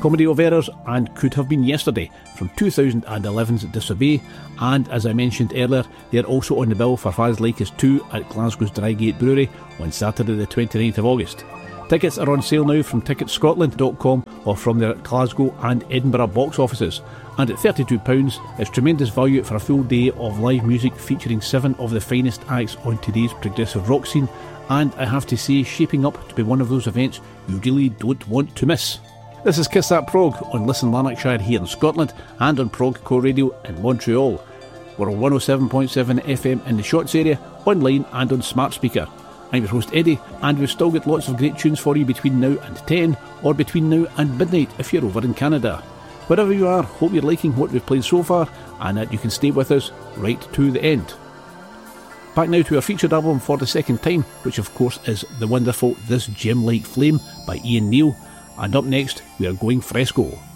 Comedy of Errors and Could Have Been Yesterday from 2011's Disobey, and as I mentioned earlier, they're also on the bill for Faz Lakers 2 at Glasgow's Drygate Brewery on Saturday the 29th of August. Tickets are on sale now from ticketscotland.com or from their Glasgow and Edinburgh box offices, and at £32 it's tremendous value for a full day of live music featuring 7 of the finest acts on today's progressive rock scene, and I have to say, shaping up to be one of those events you really don't want to miss. This is Kiss That Prog on Listen Lanarkshire here in Scotland and on Progcore Radio in Montreal. We're on 107.7 FM in the Shorts area, online and on smart speaker. I'm your host Eddie, and we've still got lots of great tunes for you between now and 10, or between now and midnight if you're over in Canada. Wherever you are, hope you're liking what we've played so far, and that you can stay with us right to the end. Back now to our featured album for the second time, which of course is the wonderful This Gem Like Flame by Ian Neil, and up next we are going Fresco.